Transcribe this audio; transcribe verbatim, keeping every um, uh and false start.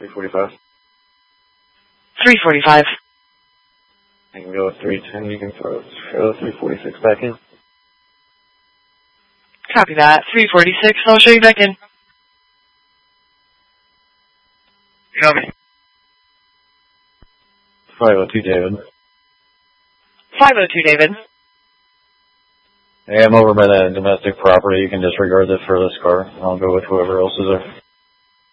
three forty-five. three forty-five. I can go with three ten. You can throw throw three forty-six back in. Copy that. three forty-six. I'll show you back in. Copy. five oh two, David. five oh two, David. Hey, I'm over by that domestic property. You can disregard this for this car. I'll go with whoever else is there.